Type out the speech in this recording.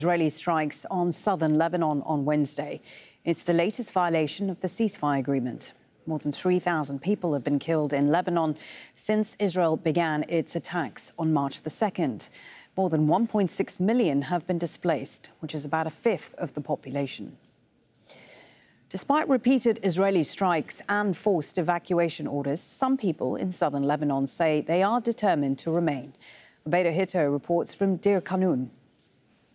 Israeli strikes on southern Lebanon on Wednesday. It's the latest violation of the ceasefire agreement. More than 3,000 people have been killed in Lebanon since Israel began its attacks on March the 2nd. More than 1.6 million have been displaced, which is about a fifth of the population. Despite repeated Israeli strikes and forced evacuation orders, some people in southern Lebanon say they are determined to remain. Ubaida Hito reports from Dir Kanun.